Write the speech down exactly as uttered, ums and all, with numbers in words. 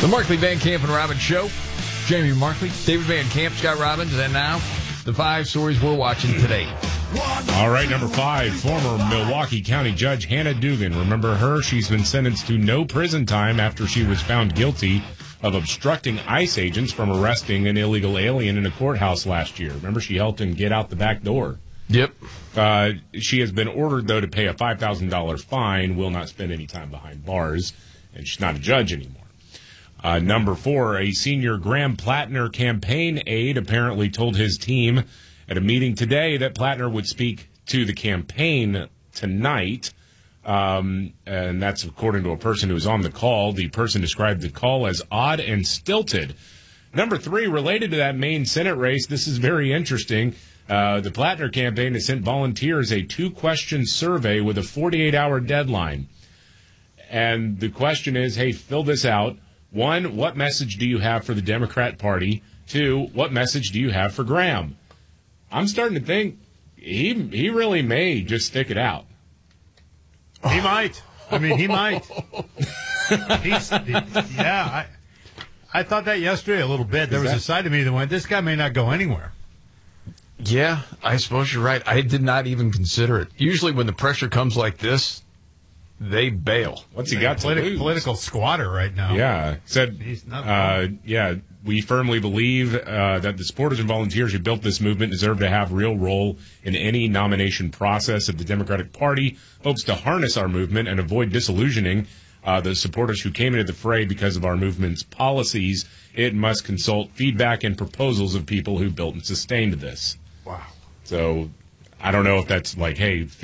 The Markley, Van Camp, and Robbins Show. Jamie Markley, David Van Camp, Scott Robbins, and now the five stories we're watching today. All right, number five, former Milwaukee County Judge Hannah Dugan. Remember her? She's been sentenced to no prison time after she was found guilty of obstructing ICE agents from arresting an illegal alien in a courthouse last year. Remember, she helped him get out the back door. Yep. Uh, she has been ordered, though, to pay a five thousand dollars fine, will not spend any time behind bars, and she's not a judge anymore. Uh, number four, a senior Graham Plattner campaign aide apparently told his team at a meeting today that Plattner would speak to the campaign tonight, um, and that's according to a person who was on the call. The person described the call as odd and stilted. Number three, related to that Maine Senate race, this is very interesting. Uh, the Plattner campaign has sent volunteers a two-question survey with a forty-eight hour deadline. And the question is, hey, fill this out. One, what message do you have for the Democrat Party? Two, what message do you have for Graham? I'm starting to think he he really may just stick it out. He might. I mean, he might. He's, he, yeah, I, I thought that yesterday a little bit. There Is was that- a side of me that went, this guy may not go anywhere. Yeah, I suppose you're right. I did not even consider it. Usually when the pressure comes like this, they bail. What's he got to Politi- lose? Political squatter right now. Yeah, said. He's not Uh, yeah, we firmly believe uh, that the supporters and volunteers who built this movement deserve to have a real role in any nomination process. If the Democratic Party hopes to harness our movement and avoid disillusioning uh, the supporters who came into the fray because of our movement's policies, it must consult feedback and proposals of people who built and sustained this. Wow. So I don't know if that's like, hey,